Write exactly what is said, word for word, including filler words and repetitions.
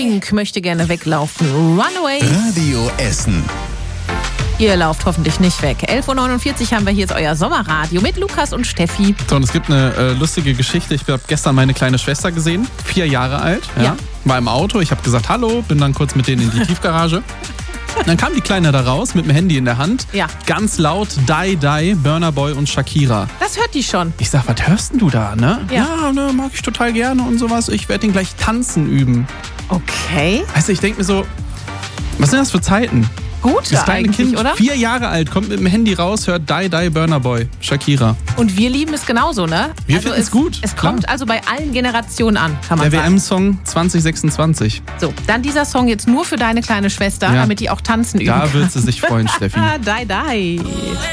Pink möchte gerne weglaufen. Runaway. Radio Essen. Ihr lauft hoffentlich nicht weg. elf Uhr neunundvierzig haben wir, hier ist euer Sommerradio mit Lukas und Steffi. So, und es gibt eine äh, lustige Geschichte. Ich habe gestern meine kleine Schwester gesehen, vier Jahre alt. Ja. Ja. War im Auto, ich habe gesagt Hallo, bin dann kurz mit denen in die Tiefgarage. Dann kam die Kleine da raus mit dem Handy in der Hand. Ja. Ganz laut Die Die, Burna Boy und Shakira. Das hört die schon. Ich sag, was hörst denn du da, ne? Ja. Ja, ne, mag ich total gerne und sowas. Ich werde den gleich tanzen üben. Okay. Weißt du, ich denke mir so, was sind das für Zeiten? Gut, Das kleine eigentlich, Kind, oder? vier Jahre alt, kommt mit dem Handy raus, hört Die Die, Burna Boy, Shakira. Und wir lieben es genauso, ne? Wir also finden's es gut, Es klar. kommt also bei allen Generationen an, kann man Der sagen. W M-Song zwanzig sechsundzwanzig. So, dann dieser Song jetzt nur für deine kleine Schwester, Ja. damit die auch tanzen üben Da kann. wird sie sich freuen, Steffi. Die, die.